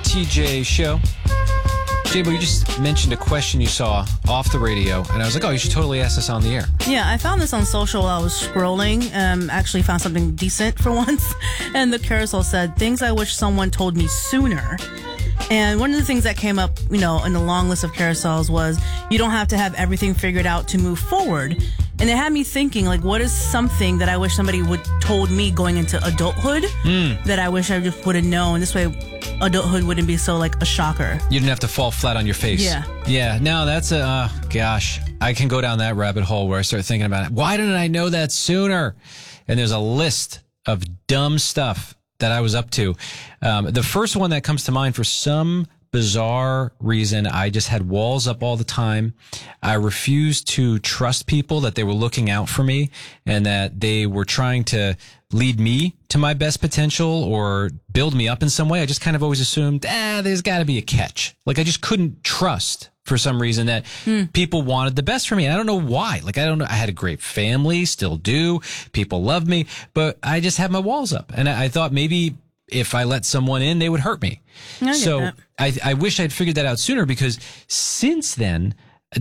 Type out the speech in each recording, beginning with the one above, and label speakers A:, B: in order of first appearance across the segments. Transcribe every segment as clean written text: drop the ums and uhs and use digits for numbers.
A: TJ Show. J-Bo, you just mentioned a question you saw off the radio, and I was like, oh, you should totally ask this on the air.
B: Yeah, I found this on social while I was scrolling. Actually found something decent for once. And the carousel said, things I wish someone told me sooner. And one of the things that came up, in the long list of carousels was you don't have to have everything figured out to move forward. And it had me thinking, what is something that I wish somebody would told me going into adulthood that I wish I just would have known. This way, adulthood wouldn't be so a shocker.
A: You didn't have to fall flat on your face.
B: Yeah.
A: Yeah. No, that's gosh, I can go down that rabbit hole where I start thinking about it. Why didn't I know that sooner? And there's a list of dumb stuff that I was up to. The first one that comes to mind, for some bizarre reason, I just had walls up all the time. I refused to trust people, that they were looking out for me and that they were trying to lead me to my best potential or build me up in some way. I just kind of always assumed, there's got to be a catch. I just couldn't trust for some reason that people wanted the best for me. And I don't know why. I don't know. I had a great family, still do. People love me, but I just had my walls up. And I thought maybe if I let someone in, they would hurt me. So I wish I'd figured that out sooner, because since then,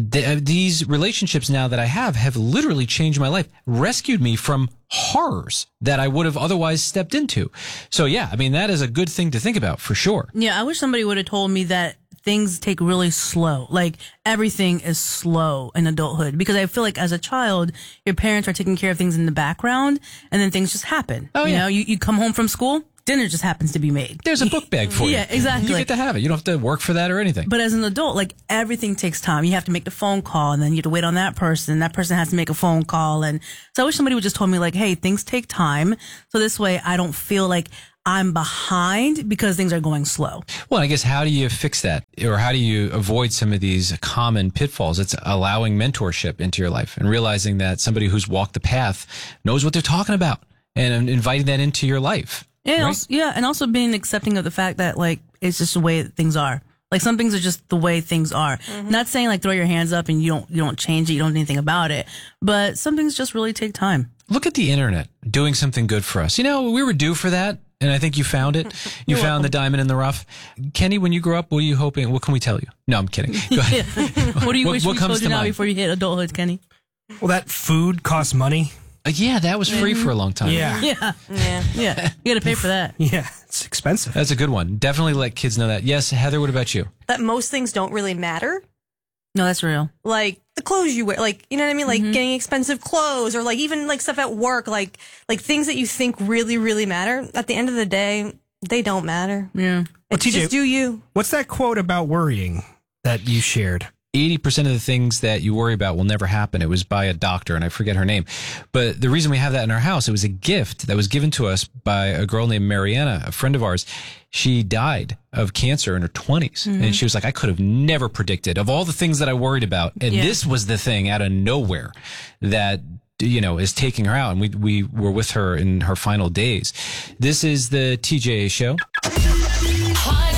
A: these relationships now that I have literally changed my life, rescued me from horrors that I would have otherwise stepped into. So yeah, that is a good thing to think about for sure.
B: Yeah, I wish somebody would have told me that things take really slow. Everything is slow in adulthood, because I feel as a child, your parents are taking care of things in the background and then things just happen. Oh, yeah. You come home from school, dinner just happens to be made.
A: There's a book bag for you.
B: Yeah, exactly.
A: You get to have it. You don't have to work for that or anything.
B: But as an adult, everything takes time. You have to make the phone call, and then you have to wait on that person. That person has to make a phone call. And so I wish somebody would just told me hey, things take time. So this way I don't feel I'm behind because things are going slow.
A: Well, I guess how do you fix that? Or how do you avoid some of these common pitfalls? It's allowing mentorship into your life and realizing that somebody who's walked the path knows what they're talking about, and inviting that into your life.
B: And
A: right?
B: And also being accepting of the fact that it's just the way that things are. Some things are just the way things are. Mm-hmm. Not saying throw your hands up and you don't change it, you don't do anything about it. But some things just really take time.
A: Look at the internet doing something good for us. We were due for that. And I think you found it. You found the diamond in the rough. Kenny, when you grow up, what are you hoping? What can we tell you? No, I'm kidding. Go ahead.
B: What do you wish we told you now before you hit adulthood, Kenny?
C: Well, that food costs money.
A: Yeah, that was free for a long time.
C: Yeah.
B: You got to pay for that.
C: Yeah, it's expensive.
A: That's a good one. Definitely let kids know that. Yes, Heather, what about you?
D: That most things don't really matter.
B: No, that's real.
D: The clothes you wear, you know what I mean? Getting expensive clothes, or even stuff at work, like things that you think really, really matter. At the end of the day, they don't matter.
B: Yeah.
C: Well, TJ,
D: just do you.
C: What's that quote about worrying that you shared?
A: 80% of the things that you worry about will never happen. It was by a doctor, and I forget her name. But the reason we have that in our house, it was a gift that was given to us by a girl named Mariana, a friend of ours. She died of cancer in her 20s. Mm-hmm. And she was like, I could have never predicted, of all the things that I worried about. And this was the thing out of nowhere that, is taking her out. And we were with her in her final days. This is the TJ Show.
E: Hot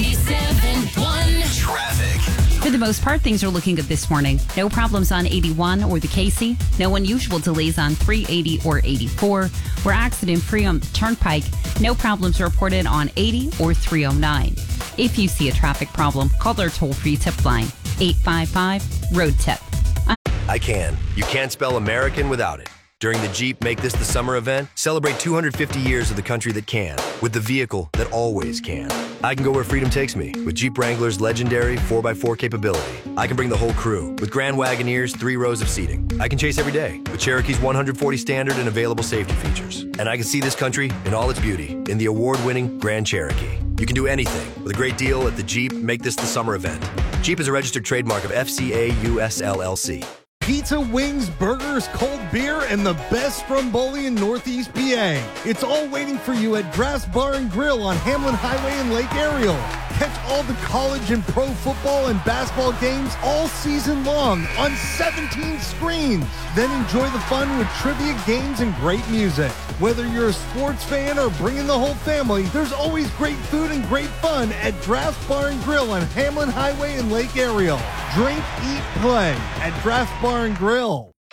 E: 97.1
F: Traffic.
E: For the most part, things are looking good this morning. No problems on 81 or the Casey. No unusual delays on 380 or 84. We're accident-free on the Turnpike. No problems reported on 80 or 309. If you see a traffic problem, call our toll-free tip line, 855-ROAD-TIP.
F: I can. You can't spell American without it. During the Jeep Make This the Summer event, celebrate 250 years of the country that can, with the vehicle that always can. I can go where freedom takes me with Jeep Wrangler's legendary 4x4 capability. I can bring the whole crew with Grand Wagoneer's 3 rows of seating. I can chase every day with Cherokee's 140 standard and available safety features. And I can see this country in all its beauty in the award-winning Grand Cherokee. You can do anything with a great deal at the Jeep Make This the Summer event. Jeep is a registered trademark of FCA US LLC.
G: Pizza, wings, burgers, cold beer, and the best Stromboli in Northeast PA. It's all waiting for you at Draft's Bar and Grill on Hamlin Highway in Lake Ariel. Catch all the college and pro football and basketball games all season long on 17 screens. Then enjoy the fun with trivia games and great music. Whether you're a sports fan or bringing the whole family, there's always great food and great fun at Draft's Bar and Grill on Hamlin Highway in Lake Ariel. Drink, eat, play at Draft's Bar and Grill.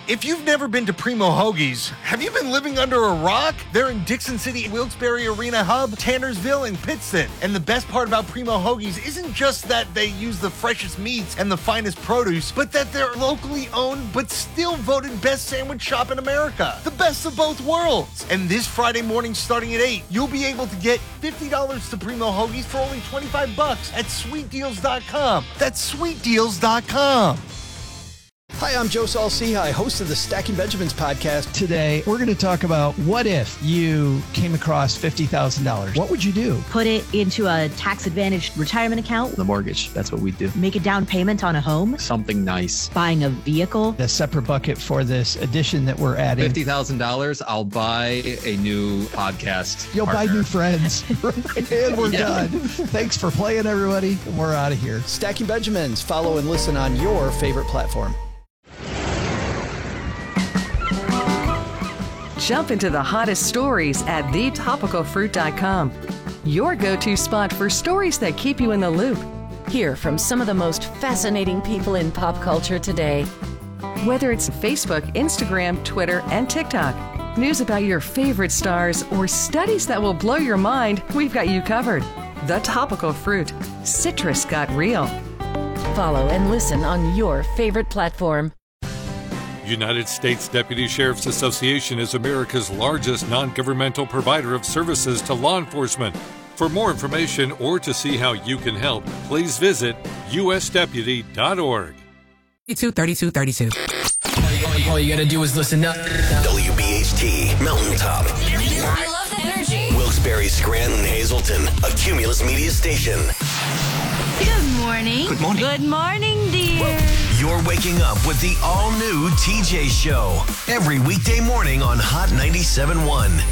G: If you've never been to Primo Hoagies, have you been living under a rock? They're in Dixon City, Wilkes-Barre Arena Hub, Tannersville, and Pittston. And the best part about Primo Hoagies isn't just that they use the freshest meats and the finest produce, but that they're locally owned but still voted best sandwich shop in America. The best of both worlds. And this Friday morning starting at 8, you'll be able to get $50 to Primo Hoagies for only $25 at sweetdeals.com. That's sweetdeals.com.
H: Hi, I'm Joe Saul-Sehy, host of the Stacking Benjamins podcast. Today, we're going to talk about what if you came across $50,000. What would you do?
I: Put it into a tax-advantaged retirement account.
J: The mortgage, that's what we do.
I: Make a down payment on a home.
J: Something nice.
I: Buying a vehicle.
H: A separate bucket for this addition that we're adding.
J: $50,000, I'll buy a new podcast.
H: You'll
J: partner.
H: buy new friends. And we're done. Thanks for playing, everybody. We're out of here. Stacking Benjamins. Follow and listen on your favorite platform.
K: Jump into the hottest stories at thetopicalfruit.com. Your go-to spot for stories that keep you in the loop.
L: Hear from some of the most fascinating people in pop culture today.
K: Whether it's Facebook, Instagram, Twitter, and TikTok, news about your favorite stars, or studies that will blow your mind, we've got you covered. The Topical Fruit. Citrus got real.
L: Follow and listen on your favorite platform.
M: United States Deputy Sheriff's Association is America's largest non-governmental provider of services to law enforcement. For more information or to see how you can help, please visit usdeputy.org.
N: 32. All you gotta do is listen up.
O: WBHT Mountaintop.
P: I love the energy.
O: Wilkes-Barre, Scranton, Hazleton, a Cumulus Media station.
P: Good morning.
O: Good morning.
P: Good morning, dear.
O: You're waking up with the all-new TJ Show. Every weekday morning on Hot 97.1.